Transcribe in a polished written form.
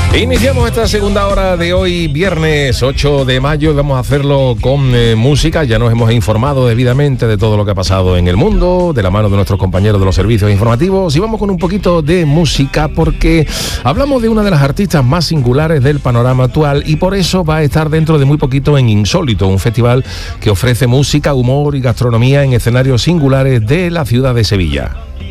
Iniciamos esta segunda hora de hoy, viernes 8 de mayo, y vamos a hacerlo con música. Ya nos hemos informado debidamente de todo lo que ha pasado en el mundo, de la mano de nuestros compañeros de los servicios informativos, y vamos con un poquito de música porque hablamos de una de las artistas más singulares del panorama actual, y por eso va a estar dentro de muy poquito en Insólito, un festival que ofrece música, humor y gastronomía en escenarios singulares de la ciudad de Sevilla.